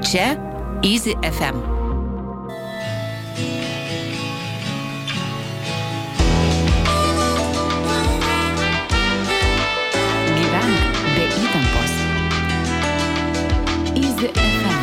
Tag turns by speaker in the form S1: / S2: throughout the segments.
S1: Čia Easy FM. Gyvenk be įtampos. Easy FM.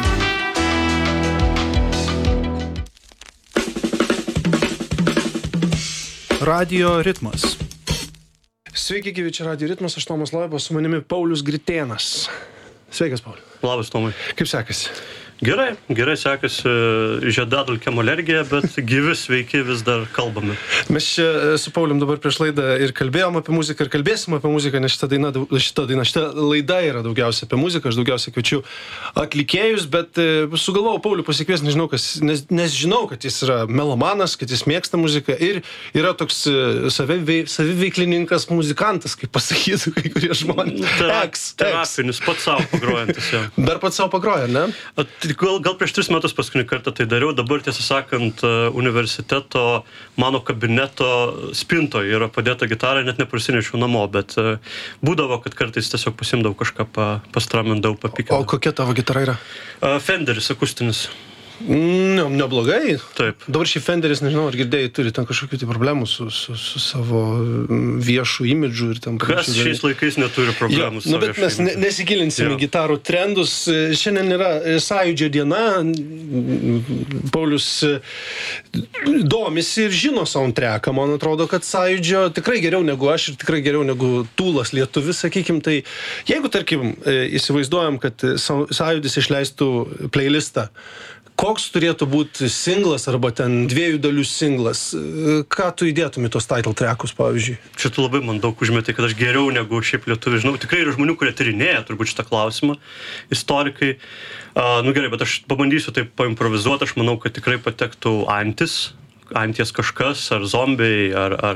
S2: Radio ritmas.
S3: Sveiki, gyvi, čia Radio ritmas, aš Tomas Loibas, su manimi Paulius Gritėnas. Sveikas, Paulius.
S4: Labas, Tomai.
S3: Kaip sekasi?
S4: Gerai sekasi, žiedadulkėm alergija, bet gyvi, sveiki, vis dar kalbame.
S3: Mes čia su Paulium dabar prieš laidą ir kalbėjom apie muziką, ir kalbėsim apie muziką, nes šita laida yra daugiausia apie muziką, aš daugiausia kviečiu atlikėjus, bet sugalvojau Paulių pasikviesti, nes žinau, kad jis yra melomanas, kad jis mėgsta muziką ir yra toks saviveiklininkas muzikantas, kaip pasakytų kai kurie žmonės.
S4: Terapinis, pats savo pagrojantis jau.
S3: Dar pats savo pagroja, ne?
S4: Gal prieš 3 metus paskutinį kartą tai dariau, dabar tiesą sakant, universiteto mano kabineto spintoje yra padėta gitara, net neprasinešiau namo, bet būdavo, kad kartais tiesiog pasimdavau kažką, pastramindavau, papikindavau.
S3: O kokia tavo gitara yra?
S4: Fenderis akustinis.
S3: Neblogai.
S4: Taip.
S3: Dabar šį Fenderis, nežinau, ar girdėjai, turi ten kažkokių tai problemų su savo viešų imidžu ir ten.
S4: Kas šiais laikais neturi problemų su
S3: bet mes nesigilinsime gitarų trendus. Šiandien yra Sąjūdžio diena. Paulius domisi ir žino soundtracką. Man atrodo, kad Sąjūdžio tikrai geriau negu aš ir tikrai geriau negu Tūlas lietuvis, sakykim. Tai jeigu, tarkim, įsivaizduojam, kad Sąjūdis išleistų playlistą, koks turėtų būti singlas arba ten 2 dalių singlas? Ką tu įdėtum į tos title trackus, pavyzdžiui?
S4: Čia tu labai man daug užmetė, kad aš geriau negu šiaip lietuvių. Žinau, tikrai yra žmonių, kurie tyrinėja turbūt šitą klausimą, istorikai. Gerai, bet aš pabandysiu taip paimprovizuoti. Aš manau, kad tikrai patektų Anties kažkas, ar zombiai,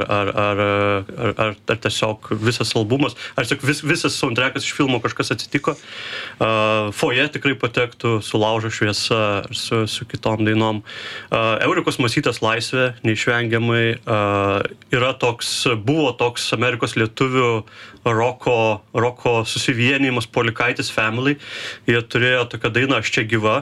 S4: ar tiesiog visas albumas, ar tiesiog visas soundtrackas iš filmo kažkas atsitiko. Foje tikrai patektų su Laužo šviesa, ar su kitom dainom. Eurikos Masytės Laisvė, neišvengiamai, buvo toks Amerikos lietuvių roko susivienijimas Polikaitis Family. Jie turėjo tokią dainą Aš čia gyva,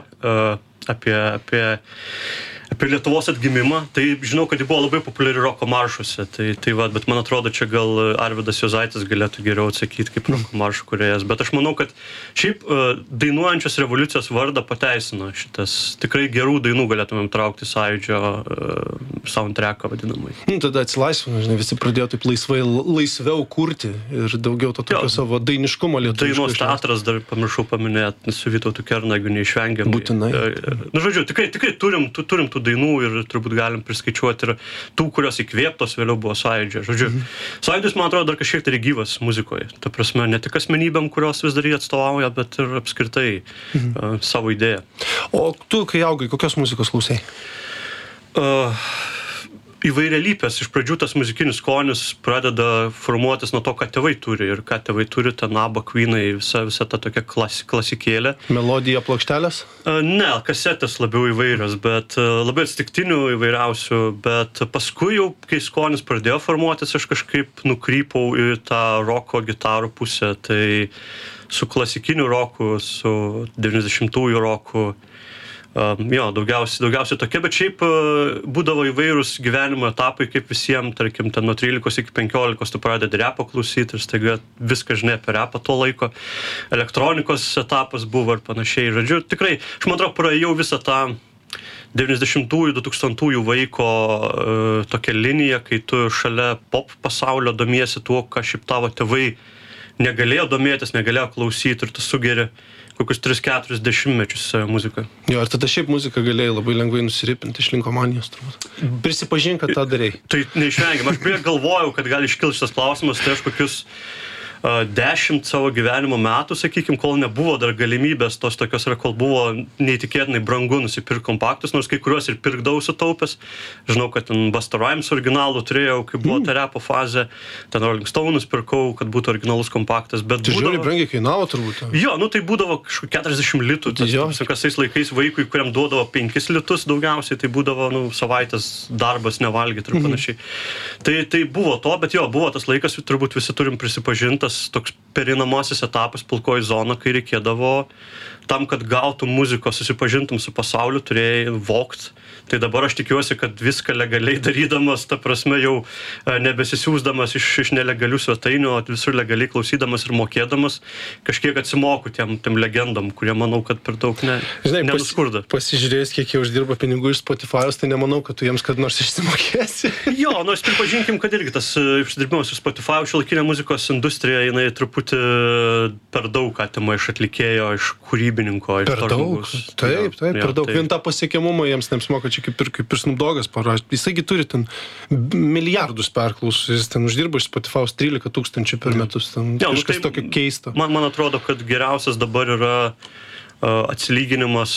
S4: apie Lietuvos atgimimą, tai žinau, kad ji buvo labai populiari roko maršuose, bet man atrodo, čia gal Arvydas Juozaitis galėtų geriau atsakyti kaip roko maršų kūrėjas, bet aš manau, kad šiaip dainuojančios revoliucijos vardą pateisino šitas, tikrai gerų dainų galėtumėm traukti Sąjūdžio soundtracką vadinamai.
S3: Tada atsilaisvino, žinai, visi pradėjo taip laisviau kurti ir daugiau to tokio savo dainiškumo lietuviško.
S4: Dainos teatras dar pamiršau paminėti, su Vytautu Kernagiu neišvengiamai.
S3: Būtinai.
S4: Žodžiu, tikrai turim tų dainų ir turbūt galim priskaičiuoti ir tų, kurios įkvėptos vėliau buvo Sąjūdžio. Žodžiu, Sąjūdis, man atrodo, dar kažkiek tai gyvas muzikoje. Ta prasme, ne tik asmenybėm, kurios vis dar jį atstovauja, bet ir apskritai savo idėją.
S3: O tu, kai augai, kokios muzikos klausai?
S4: Įvairialypės. Iš pradžių tas muzikinis skonis pradeda formuotis nuo to, ką tėvai turi. Ir ką tėvai turi, ten ABBA, Queenai, visa ta tokia klasikėlė.
S3: Melodija, plokštelės?
S4: Ne, kasetės labiau įvairios, bet labai atsitiktinių įvairiausių. Bet paskui jau, kai skonis pradėjo formuotis, aš kažkaip nukrypau į tą roko gitarų pusę. Tai su klasikiniu roku, su 90-ųjų roku. Daugiausiai tokia, bet šiaip būdavo įvairūs gyvenimo etapai, kaip visiems, tarkim, ten nuo 13 iki 15 tu pradedi repo klausyti ir staiga viską žinai apie repą tuo laiko. Elektronikos etapas buvo ir panašiai. Žodžiu, tikrai, aš man atrodo, praėjau visą tą 90-ųjų, 2000-ųjų vaiko tokią liniją, kai tu šalia pop pasaulio domiesi tuo, ką šiaip tavo tėvai negalėjo domėtis, negalėjo klausyti ir tu sugeri kokius 3-4 dešimtmečius muziką.
S3: Jo, ir tada šiaip muziką galėjai labai lengvai nusiripinti iš linkomanijos, turbūt. Prisipažink, kad tą darei.
S4: Tai neišvengiam. Aš beje galvojau, kad gali iškilti šitas klausimas, tai aš kokius 10 savo gyvenimo metų, sakykim, kol nebuvo dar galimybės tos tokios, kol buvo neįtikėtinai brangu nusipirkti kompaktus, nors kai kuriuos ir pirkdavau sutaupęs. Žinau, kad ten Busta Rhymes originalų turėjau, kai buvo ta repo fazė, ten Rolling Stones pirkau, kad būtų originalus kompaktas. Bet
S3: tai žiūrėjai, brangiai kainavo turbūt.
S4: Jo, tai būdavo kažkokiu 40 litų. Kasais laikais vaikui, kuriam duodavo 5 litus daugiausiai, tai būdavo savaitės darbas nevalgyti ir panašiai. Tai buvo to, bet jo, buvo tas laikas, turbūt visi turim prisipažinti, tas toks pereinamasis etapas, pilkoji zona, kai reikėdavo tam, kad gautum muzikos, susipažintum su pasauliu, turėjai vogt. Tai dabar aš tikiuosi, kad viską legaliai darydamas, ta prasme jau nebesisiūsdamas iš nelegalių svetainių, o visur legaliai klausydamas ir mokėdamas, kažkiek atsimoku tiem legendom, kurie manau, kad per daug nenuskurda.
S3: Pasižiūrėjus, kiek jie uždirba pinigų iš Spotify'us, tai nemanau, kad tu jiems kad nors išsimokėsi.
S4: Jo, nors pripažinkim, kad irgi tas išdirbimas iš Spotify, šiuolaikinė muzikos industrija, jinai truputį per daug atima iš atlikėjo, iš kūrybininko.
S3: Per daug? Taip, per daug. Vien tą pasiekiamumą jiems neapsimoka, čia kaip ir Snoop Doggas parašė. Jisai turi ten milijardus perklausų, jis ten uždirba iš Spotify'us 13 000 per metus. Kažkas tokio keisto.
S4: Man atrodo, kad geriausias dabar yra atsilyginimas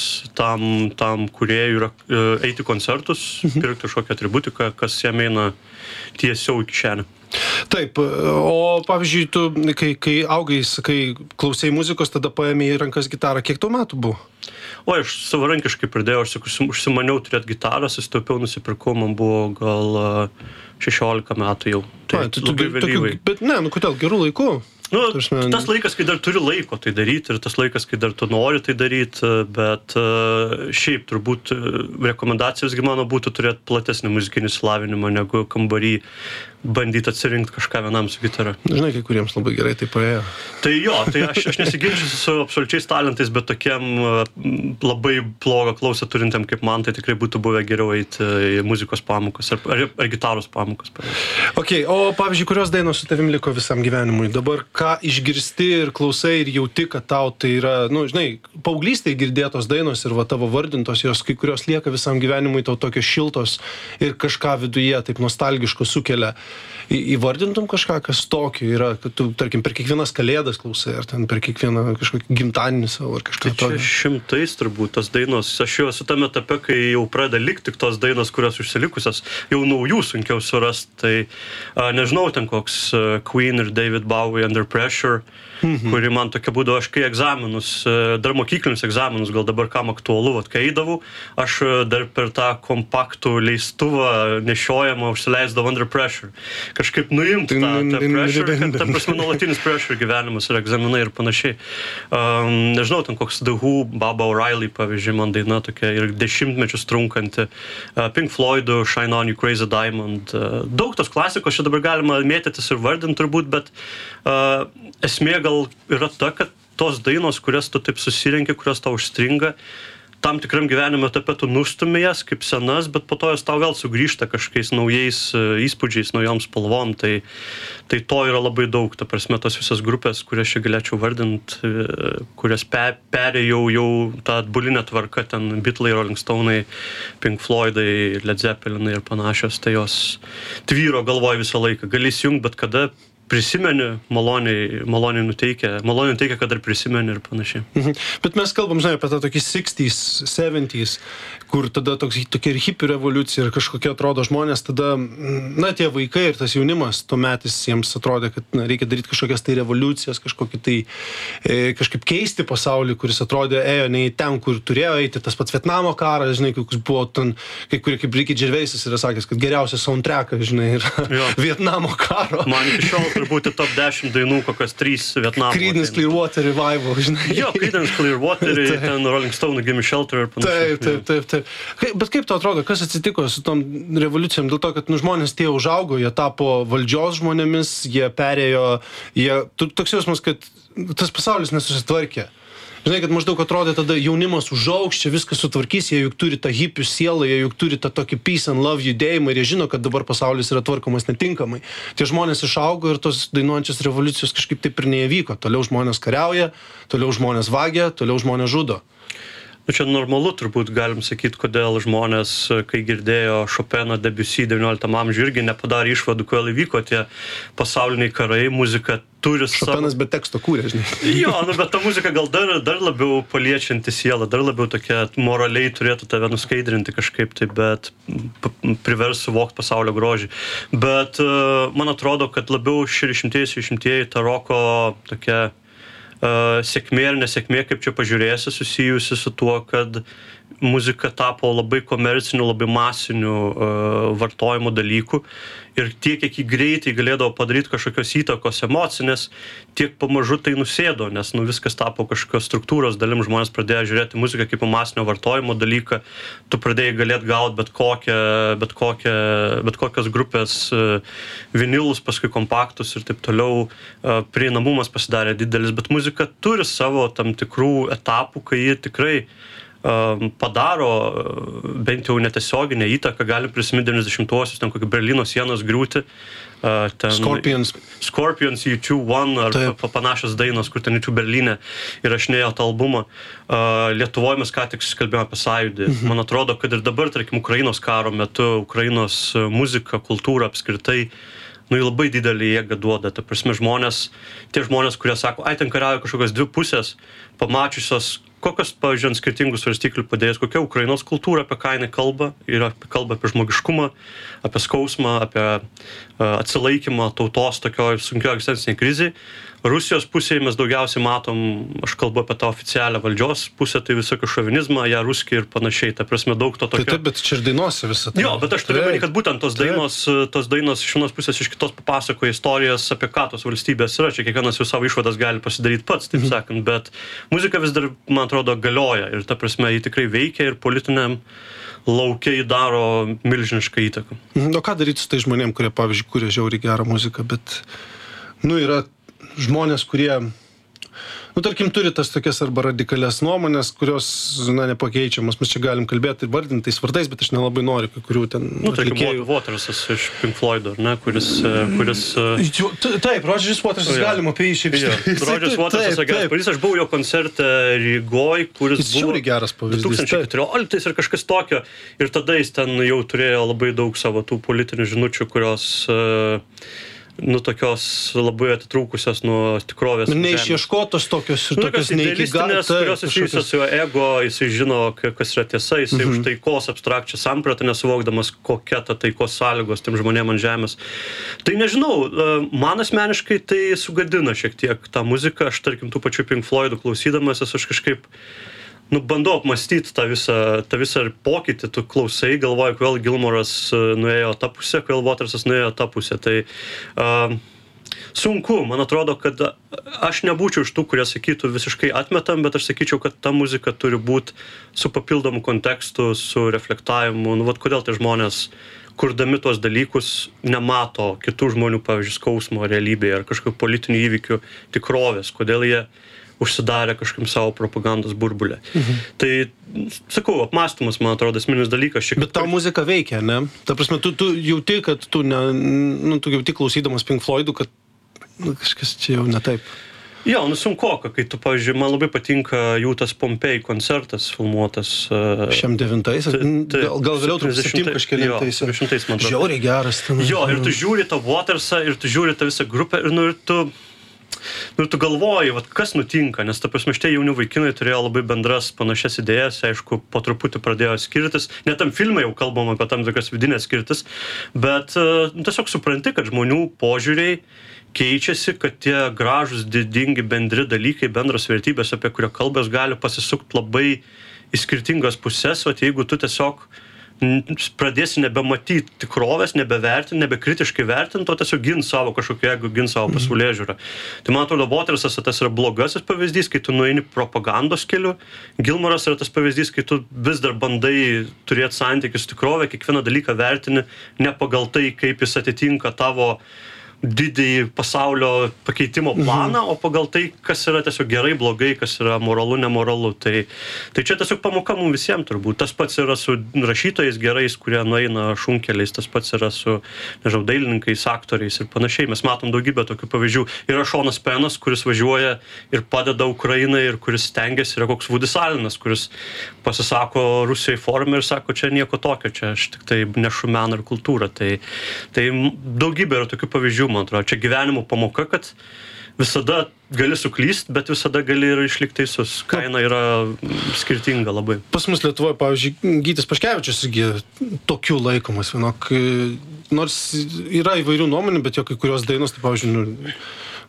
S4: tam kūrėjui yra eiti koncertus, pirkti kažkokią atributiką, kas jam eina tiesiau į kišenę.
S3: Taip, o pavyzdžiui, tu, kai augai, kai klausai muzikos, tada paėmė į rankas gitarą, kiek tau metų buvo?
S4: O aš savarankiškai pradėjau, aš užsimaniau turėti gitarą, susitaupiau, nusipirkau, man buvo gal 16 metų jau. Tai labai vėlyvai.
S3: Bet ne, kodėl, gerų laikų?
S4: Tas laikas, kai dar turi laiko tai daryti ir tas laikas, kai dar tu nori tai daryti, bet šiaip turbūt rekomendacijos mano būtų turėti platesnį muzikinį išsilavinimą negu kambarį bandyti atsirinkti kažką vienam su gitara.
S3: Žinai, kai kuriems labai gerai tai paėjo.
S4: Tai jo, tai aš nesiginčiu su absoliučiais talentais, bet tokiam labai blogą klausą turintiem kaip man, tai tikrai būtų buvę geriau eiti į muzikos pamokas ar gitaros pamokas.
S3: Ok, o pavyzdžiui, kurios dainos su tavim liko visam gyvenimui? Dabar ką išgirsti ir klausai ir jauti, kad tau tai yra, žinai, paauglystėje girdėtos dainos ir va tavo vardintos, jos kai kurios lieka visam gyvenimui tau tokios šiltos ir kažką viduje taip nostalgiško sukelia. Įvardintum kažką, kas tokio yra, kad tu, tarkim, per kiekvienas kalėdas klausai, ar ten per kiekvieną kažkokį gimtadienį savo, ar kažką tokio.
S4: Tai šimtais turbūt tas dainos. Aš jau esu tame etape, kai jau pradeda likti tik tos dainos, kurios užsilikusios, jau naujų sunkiau surasti. Tai nežinau, ten koks Queen ir David Bowie Under Pressure, kuri man tokia būdavo, aš kai egzaminus, dar mokyklinius egzaminus, gal dabar kam aktualu, kai eidavau, aš dar per tą kompaktų leistuvą nešiojamą užsileisdavau Under Pressure. Kažkaip nuimti tą pressure, kad ta prasme nuolatinis pressure gyvenimas ir egzaminai ir panašiai. Nežinau, ten koks The Who, Baba O'Reilly, pavyzdžiui, man daina tokia ir 10 trunkanti. Pink Floydų, Shine On You Crazy Diamond. Daug tos klasikos čia dabar galima mėtytis ir vardinti turbūt, bet esmė gal yra ta, kad tos dainos, kurias tu taip susirenki, kurios tau užstringa, tam tikram gyvenimo etape tu nustumi jas kaip senas, bet po to jos tau vėl sugrįžta kažkokiais naujais įspūdžiais, naujom spalvom, tai to yra labai daug, ta prasme, tos visas grupės, kurias čia galėčiau vardinti, kurias perėjau jau tą atbulinę tvarką, ten Beatlai, Rolling Stone'ai, Pink Floydai, Led Zeppelinai ir panašios, tai jos tvyro galvoj visą laiką, gali įsijungti, bet kada prisimeni, maloniai nuteikia, kad dar prisimeni ir panašiai.
S3: Bet mes kalbam, žinai, apie tą tokį 60s, 70s, kur tada tokia ir hipių revoliucija ir kažkokie atrodo žmonės, tada, tie vaikai ir tas jaunimas, tuometis jiems atrodė, kad reikia daryti kažkokias tai revoliucijas, kažkaip keisti pasaulį, kuris atrodė, ėjo ne į ten, kur turėjo eiti, tas pats Vietnamo karas, žinai, koks buvo ten, kai kurie kaip Ricky Gervaisas yra sakęs, kad geriausias soundtrackas, žinai, yra Vietnamo karo.
S4: Man iki šiol turbūt top 10 dainų, kokias 3 Vietnamo.
S3: Creedence Clearwater Revival, žinai.
S4: Jo, Creedence Clearwater, ten Rolling Stone, Gimme Shelter ir panašiai.
S3: Taip. Bet kaip tau atrodo, kas atsitiko su tom revoliucijom? Dėl to, kad žmonės tie užaugo, jie tapo valdžios žmonėmis, jie perėjo, toks jausmas, kad tas pasaulis nesusitvarkė. Žinai, kad maždaug atrodė tada jaunimas užaugs, čia viskas sutvarkys, jie juk turi tą hipių sielą, jie juk turi tą tokį peace and love judėjimą ir jie žino, kad dabar pasaulis yra tvarkomas netinkamai. Tie žmonės išaugo ir tos dainuojančios revoliucijos kažkaip taip ir neįvyko. Toliau žmonės kariauja, toliau žmonės vagia, toliau žmonės žudo.
S4: Čia normalu turbūt galim sakyti, kodėl žmonės, kai girdėjo Chopino Debussy 19 amžiuje, irgi nepadarė išvadų, kodėl įvyko tie pasauliniai karai, muzika turi
S3: Chopinas be teksto kūrė, žinai.
S4: Jo, bet ta muzika gal dar labiau paliečianti sielą, dar labiau tokia moraliai turėtų tave nuskaidrinti kažkaip tai, bet privers suvokti pasaulio grožį. Bet man atrodo, kad labiau 60-ieji ta roko tokia sėkmė ir nesėkmė, kaip čia pažiūrėsi, susijusi su tuo, kad muzika tapo labai komerciniu, labai masiniu vartojimo dalyku ir tiek, kiek jį greitai galėdavo padaryti kažkokios įtakos emocinės, tiek pamažu tai nusėdo, nes viskas tapo kažkokios struktūros dalim, žmonės pradėjo žiūrėti muziką kaip masinio vartojimo dalyką, tu pradėjai galėti gauti bet kokios grupės vinilus, paskui kompaktus ir taip toliau, prieinamumas pasidarė didelis, bet muzika turi savo tam tikrų etapų, kai ji tikrai padaro bent jau netiesioginę įtaką, gali prisiminti 90-uosius, ten kokį Berlyno sienos griūtį,
S3: Scorpions,
S4: U2 One ar panašios dainos, kur ten U2 Berlyne įrašinėjo tą albumą. Lietuvoje mes ką tik kalbėjome apie sąjūdį. Man atrodo, kad ir dabar, tarkim, Ukrainos karo metu, Ukrainos muzika, kultūra apskritai, jį labai didelį jėgą duoda. Ta prasme, tie žmonės, kurie sako, ten kariauja kažkokios dvi pusės, pamačiusios kokios, pavyzdžiui, ant skirtingų svarstyklių padėjus, kokia Ukrainos kultūra, apie ką jinai kalba, yra kalba apie žmogiškumą, apie skausmą, apie atsilaikymą tautos tokioj sunkio egzistenciniai krizai. Rusijos pusėje mes daugiausiai matom, aš kalbu apie tą oficialią valdžios pusę, tai visokį šovinizmą, ją ruskiai ir panašiai. Ta prasme, daug to tokio.
S3: Taip, bet čia ir dainuose visą tai.
S4: Jo, bet aš turiu manyti, kad būtent tos dainos iš vienos pusės, iš kitos papasakoja istorijas, apie ką tos valstybės yra. Čia kiekvienas jau savo išvadas gali pasidaryti pats, taip sakant, bet muzika vis dar, man atrodo, galioja ir ta prasme, ji tikrai veikia ir politiniam laukiai daro milžinišką įtaką.
S3: O ką daryti su tai žmonėm, kurie, pavyzdžiui, kuria žiauriai gerą muziką, bet, yra žmonės, kurie, tarkim, turi tas tokias arba radikalias nuomonės, kurios, nepakeičiamas. Mes čia galim kalbėti ir vardinti tais vardais, bet aš nelabai noriu, kai kurių ten
S4: atlikėjų. Watersas iš Pink Floyd, ar ne, kuris...
S3: Taip, Rogeris Watersas, galima apie jį šiaip.
S4: Rogeris Watersas, geras pavyzdys, aš buvau jo koncerte Rygoj, kuris buvo
S3: geras pavyzdys.
S4: 2014 ir kažkas tokio, ir tada jis ten jau turėjo labai daug savo tų politinių žinučių, kurios... tokios labai atitrūkusios nuo tikrovės.
S3: Neišieškotos tokios ir tokios
S4: neidealistinės, kurios susijusios su jo ego, jisai žino, kas yra tiesa, jisai už taikos abstrakčią sampratą, nesuvokdamas, kokia ta taikos sąlygos tiem žmonėm ant žemės. Tai nežinau, man asmeniškai tai sugadina šiek tiek tą muziką, aš tarkim tų pačių Pink Floydų klausydamas, aš kažkaip bandau apmąstyti tą visą pokytį, tu klausai, galvoji, kodėl Gilmoras nuėjo tą pusę, kodėl Watersas nuėjo tą pusę. Tai sunku, man atrodo, kad aš nebūčiau iš tų, kurie sakytų visiškai atmetam, bet aš sakyčiau, kad ta muzika turi būti su papildomu kontekstu, su reflektavimu. Kodėl tie žmonės, kurdami tuos dalykus, nemato kitų žmonių, pavyzdžiui, skausmo realybėje ar kažkokių politinių įvykių tikrovės, kodėl jie užsidarė kažkaip savo propagandos burbulę. Tai, sakau, apmąstymas, man atrodo, esminis dalykas.
S3: Bet tau muzika veikia, ne? Ta prasme, tu jauti, kad tu jauti klausydamas Pink Floydų, kad kažkas čia jau ne taip.
S4: Jo, sunkoka, kai tu, pavyzdžiui, man labai patinka jų tas Pompei koncertas filmuotas.
S3: Šiam 9-ais? Gal vėliau 7 kažkėlintais.
S4: Jo, 10-ais, man atrodo.
S3: Žiauriai geras.
S4: Jo, ir tu žiūri tą Watersą, ir tu žiūri tą visą grupę, ir tu galvoji, kas nutinka, nes, ta prasme, šitie jauni vaikinai turėjo labai bendras panašias idėjas, aišku, po truputį pradėjo skirtis, net tam filme jau kalbam apie tam tokias vidinės skirtis, bet tiesiog supranti, kad žmonių požiūriai keičiasi, kad tie gražus, didingi, bendri dalykai, bendros vertybės, apie kurio kalbės gali pasisukti labai į skirtingas pusės, o jeigu tu tiesiog pradėsi nebematyti tikrovės, nebevertinti, nebekritiškai vertinti, o tiesiog gint savo kažkokį, jeigu gint savo pasaulėžiūrą. Tai man atrodo, Watersas tas yra blogasis pavyzdys, kai tu nueini propagandos keliu, Gilmoras yra tas pavyzdys, kai tu vis dar bandai turėti santykius su tikrovė, kiekvieną dalyką vertini ne pagal tai, kaip jis atitinka tavo didįjį pasaulio pakeitimo planą, o pagal tai, kas yra tiesiog gerai, blogai, kas yra moralu, nemoralu. Tai čia tiesiog pamoka mums visiems turbūt. Tas pats yra su rašytojais gerais, kurie nueina šunkeliais, tas pats yra su, dailininkais, aktoriais ir panašiai. Mes matom daugybę tokių pavyzdžių. Yra Šonas Penas, kuris važiuoja ir padeda Ukrainai ir kuris stengiasi, yra koks Woodys Allenas, kuris pasisako Rusijai forume ir sako, čia nieko tokio, čia aš tik tai nešu meną ir kultūrą. Tai daugybė yra tokių pavyzdžių. Man atrodo, čia gyvenimo pamoka, kad visada gali suklyst, bet visada gali ir išlikti teisus. Kaina yra skirtinga labai.
S3: Pas mus Lietuvoje, pavyzdžiui, Gytis Paškevičius tokiu laikomas vienok. Nors yra įvairių nuomonių, bet jo kai kurios dainos, tai pavyzdžiui,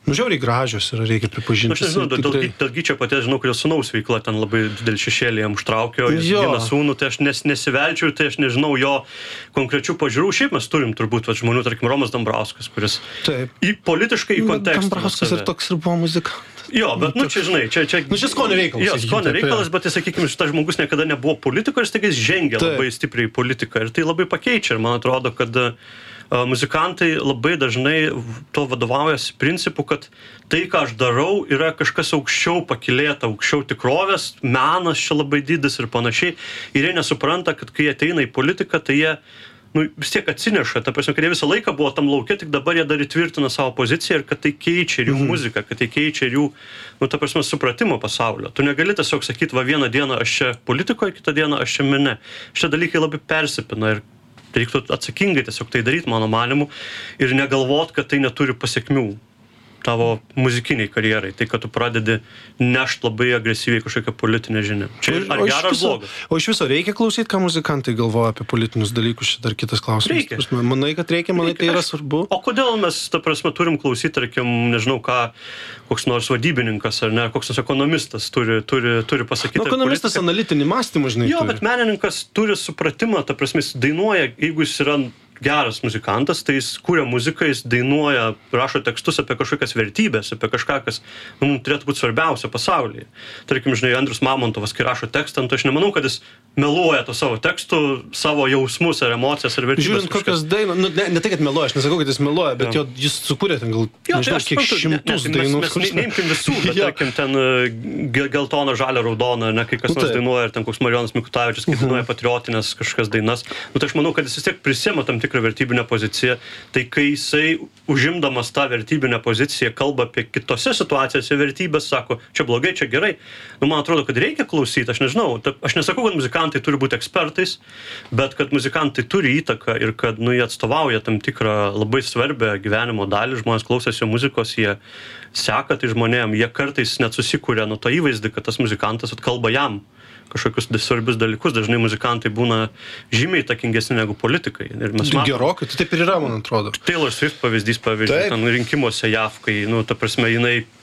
S3: Nu, žiauriai gražios yra, reikia pripažinti.
S4: Aš nežinau, dėl Gyčio paties žinau, kad jo sūnaus veikla ten labai didelį šešėlį jam užtraukė, jis gina sūnų, tai aš nesivelčiau, tai aš nežinau jo konkrečių pažiūrų. Šiaip mes turim turbūt žmonių, tarkim, Romas Dambrauskas, kuris politiškai į kontekstą.
S3: Dambrauskas ir toks ir buvo muzika.
S4: Jo, bet, čia žinai, čia...
S3: Čia skonio reikalas.
S4: Jo, skonio reikalas, bet, sakykime, šitas žmogus niekada nebuvo politiko ir staiga jis žengia labai stipriai į politiką ir tai labai pakeičia ir man atrodo, kad muzikantai labai dažnai to vadovaujasi principu, kad tai, ką aš darau, yra kažkas aukščiau pakilėta, aukščiau tikrovės, menas čia labai didis ir panašiai. Ir jie nesupranta, kad kai ateina į politiką, tai jie vis tiek atsineša. Ta prasme, kad jie visą laiką buvo tam lauke, tik dabar jie dar įtvirtina savo poziciją ir kad tai keičia ir jų muziką, kad tai keičia ir jų, ta prasme, supratimo pasaulio. Tu negali tiesiog sakyti, va vieną dieną aš čia politikoje, kitą dieną aš čia mene. Šitie dalykai labai persipina ir reiktų atsakingai tiesiog tai daryti, mano manimu, ir negalvot, kad tai neturi pasiekmių tavo muzikiniai karjerai, tai kad tu pradedi nešt labai agresyviai kažkokią politinę žinią. Čia ar geras ar blogas?
S3: O iš viso reikia klausyti, ką muzikantai galvoja apie politinius dalykus, čia dar kitas klausimas.
S4: Reikia.
S3: Manai, kad reikia, tai yra svarbu.
S4: O kodėl mes, ta prasme, turim klausyti, tarkim, nežinau ką, koks nors vadybininkas ar ne, koks nors ekonomistas turi pasakyti.
S3: Ekonomistas analitinį mąstymą, žinai.
S4: Jo, bet menininkas turi supratimą, ta prasme, jis dainuoja, jeigu jis yra geras muzikantas, tai jis kūrė muziką, jis dainuoja, rašo tekstus apie kažkokias vertybės, apie kažką, kas turėtų būti svarbiausia pasaulyje. Tarkim, žinai, Andrius Mamontovas, kai rašo tekstą, tai aš nemanau, kad jis meluoja to savo tekstų, savo jausmus ar emocijas ar vertybės.
S3: Žiūrint, kokios dainos, ne tai, kad meluoja, aš nesakau, kad jis meluoja, bet jis sukūrė ten gal, nežinau, kiek šimtus dainų.
S4: Mes neimkim visų, bet tarkim, ten geltona, žalia, raudona, ne, kai kas nors dainuoja, ir ten koks Marijonas Mikutavičius, kai dainuoja patriotinės kažkokias dainas. Tai aš manau, kad jis vis tiek prisima tam tikrą vertybinę poziciją, tai kai jisai užimdamas tą vertybinę poziciją kalba apie kitose situacijose vertybės, sako, čia blogai, čia gerai, man atrodo, kad reikia klausyti, aš nežinau, aš nesakau, kad muzikantai turi būti ekspertais, bet kad muzikantai turi įtaką ir kad jie atstovauja tam tikrą labai svarbią gyvenimo dalį, žmonės klausosi muzikos, jie seka tai žmonėm, jie kartais net susikūrė nuo to įvaizdį, kad tas muzikantas atkalba jam kažkokius svarbius dalykus. Dažnai muzikantai būna žymiai įtakingesni negu politikai. Ir mes matome.
S3: Gerokai, tai taip ir yra, man atrodo.
S4: Taylor Swift pavyzdys, ten rinkimuose JAV, kai, ta prasme,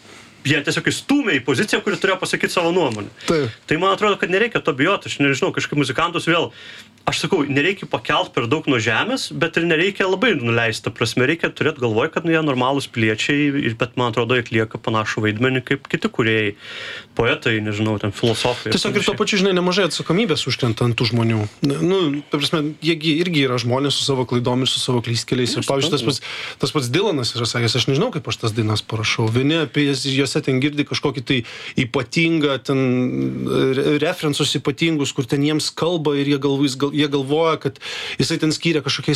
S4: jie tiesiog įstūmė į poziciją, kuri turėjo pasakyti savo nuomonę. Tai man atrodo, kad nereikia to bijoti. Aš nežinau, kažkaip muzikantus vėl, aš sakau, nereikia pakelt per daug nuo žemės, bet ir nereikia labai nuleisti. Ta prasme, reikia turėti galvoj, kad jie normalūs piliečiai, bet man atrodo, jie atlieka panašų vaidmenį kaip kiti kūrėjai, poetai, nežinau, ten filosofai.
S3: Tiesiog ir to pačiu, žinai, nemažai atsakomybės užkrenta ant tų žmonių. Ta prasme, jie irgi yra žmonės su savo klaidom ir su savo klystkeliais. Ir pavyzdžiui, tas pats Dylanas yra sakęs, aš nežinau, kaip aš tas dainas parašau. Vieni apie juose ten girdi kažkokį tai ypatingą, ten referensus ypatingus, kur ten jiems kalba ir jie galvoja, kad jisai ten skyrė kažkokiai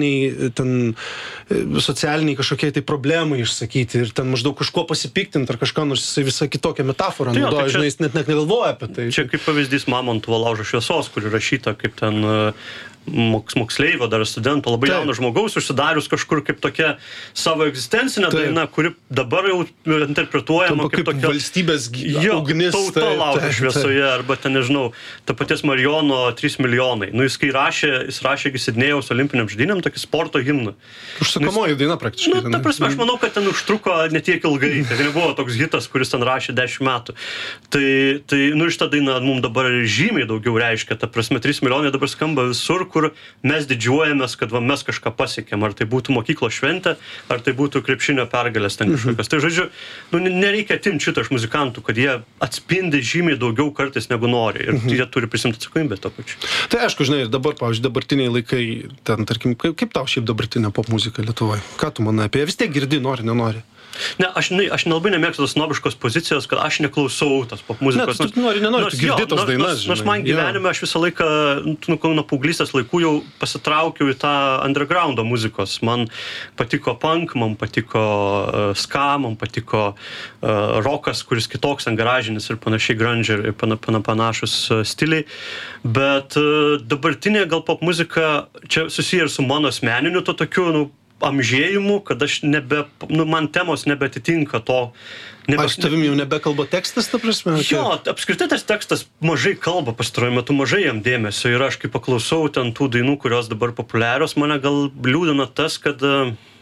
S3: socialiniai kažkokiai tai problemai išsakyti ir ten maždaug kažkuo pasipiktinti ar kažką, nors jisai visą kitokią metaforą naudoja, žinai, jis net negalvoja apie tai.
S4: Čia kaip pavyzdys Mamontovo Laužo šviesos, kur rašyta kaip ten moksleivio, dar studento, labai jauno žmogaus užsidarius kažkur kaip tokia savo egzistencinė daina, kuri dabar jau interpretuojama kaip tokia
S3: valstybės ugnis.
S4: Tauta Laužo šviesoje, arba ten, nežinau, ta paties Marijono 3 milijonai. Jis kai jis rašė Sidnėjaus olimpiniam žaidynėm tokį sporto himną.
S3: Užsakomoji daina praktiškai.
S4: Ta prasme, aš manau, kad ten užtruko ne tiek ilgai. Tai nebuvo toks hitas, kuris ten rašė 10 metų. Tai šitą dainą mums dabar žymiai daugiau reiškia. Ta prasme, 3 milijonai dabar skamba visur, kur mes didžiuojamės, kad mes kažką pasiekėm. Ar tai būtų mokyklos šventė, ar tai būtų krepšinio pergalės ten kažkokios. Tai žodžiu, nereikia atimti šitą iš muzikantų, kad jie atspindi žymiai daugiau kartais negu nori. Ir jie turi prisimti atsakomybę to pačiu.
S3: Tai aišku, žinai, ir dabar, pavyzdžiui, dabartiniai laikai, ten, tarkim, kaip tau šiaip dabartinė popmuzika Lietuvoje? Ką tu manai apie ją? Vis tiek girdi, nori, nenori?
S4: Ne, aš nelabai nemėgstu tos snobiškos pozicijos, kad aš neklausau tos popmuzikos.
S3: Ne, tu nenori, tu girdi tos dainas, žinai.
S4: Nors man gyvenime aš visą laiką, nuo paauglystės laikų jau pasitraukiau į tą undergroundo muzikos. Man patiko punk, man patiko ska, man patiko rokas, kuris kitoks, garažinis ir panašiai, grunge ir panašus stiliai. Bet dabartinė gal popmuzika čia susiję ir su mano asmeniniu to tokiu, amžėjimu, kad aš man temos nebetitinka to.
S3: Aš tavim jau nebekalba tekstas, ta prasme?
S4: Jo, apskritai tas tekstas mažai kalba pastaruoju metu, mažai jam dėmesio. Ir aš kai paklausau ten tų dainų, kurios dabar populiarios, mane gal liūdina tas, kad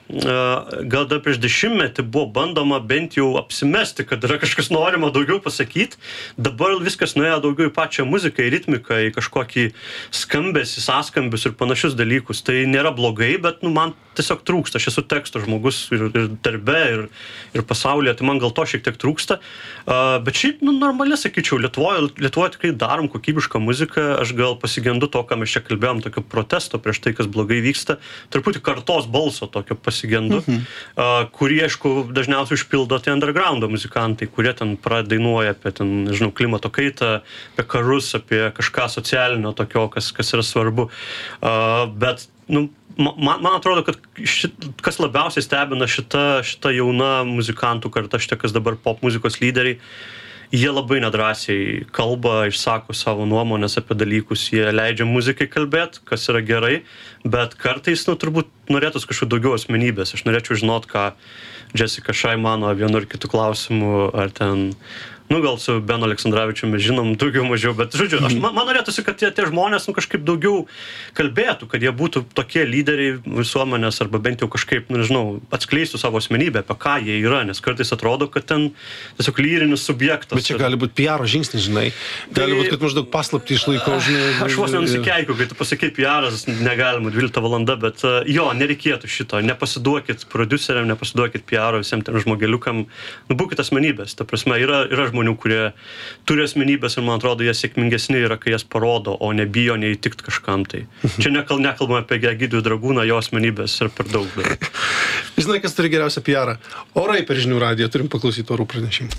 S4: gal dar prieš 10 metį buvo bandoma bent jau apsimesti, kad yra kažkas norima daugiau pasakyti. Dabar viskas nuėjo daugiau į pačią muziką, į ritmiką, į kažkokį skambesį, sąskambius ir panašius dalykus. Tai nėra blogai, bet man tiesiog trūksta. Aš esu teksto žmogus ir darbe, ir pasaulyje, tai man gal to šiek tiek trūksta. Bet šiaip, normaliai sakyčiau, Lietuvoje tikrai darom kokybišką muziką. Aš gal pasigendu to, ką mes čia kalbėjom, tokio protesto prieš tai, kas blogai vyksta. Truputį kartos balso tokio pasigendu, kurį, aišku, dažniausiai užpildo tie undergroundo muzikantai, kurie ten pradainuoja apie klimato kaitą, apie karus, apie kažką socialinio tokio, kas yra svarbu. Bet man atrodo, kad kas labiausiai stebina šita jauna muzikantų karta, kas dabar pop muzikos lyderiai, jie labai nedrąsiai kalba, išsako savo nuomonės apie dalykus, jie leidžia muzikai kalbėti, kas yra gerai, bet kartais, turbūt norėtųs kažkokių daugiau asmenybės. Aš norėčiau žinot, ką Jessica Shy mano vienu ar kitu klausimu, ar ten, gal su Benu Aleksandravičiumi žinom daugiau mažiau, bet žodžiu, man norėtųsi, kad tie žmonės kažkaip daugiau kalbėtų, kad jie būtų tokie lyderiai visuomenės, arba bent jau kažkaip, atskleistų savo asmenybę, apie ką jie yra, nes kartais atrodo, kad ten tiesiog lyrinis subjektas.
S3: Bet čia gali būti PR žingsnis, žinai. Gali būti, kad maždaug paslaptį išlaiko, žinai.
S4: Aš vos nenusikeikiu, kai tu pasakai PR-as, negalima 12 valanda, bet jo, nereikėtų šito. Nepasiduokit prodiuseriam, nepasiduokit PR visiems tiem žmogeliukam. Būkit asmenybės. Ta prasme, yra žmonių, kurie turi asmenybės ir man atrodo, jie sėkmingesni yra, kai jas parodo, o nebijo neįtikt kažkam tai. Čia nekalbame apie Egidijų Dragūną, jo asmenybės yra per daug.
S3: Žinai, kas turi geriausią PR-ą? Orai per Žinių radiją, turim paklausyti orų pranešimų.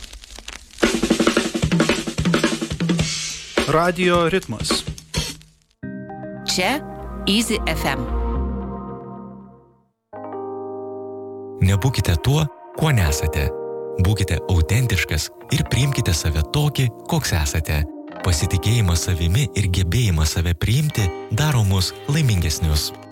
S2: Radio ritmas.
S1: Čia Easy FM.
S5: Nebūkite tuo, kuo nesate. Būkite autentiškas ir priimkite save tokį, koks esate. Pasitikėjimas savimi ir gebėjimas save priimti daro mus laimingesnius.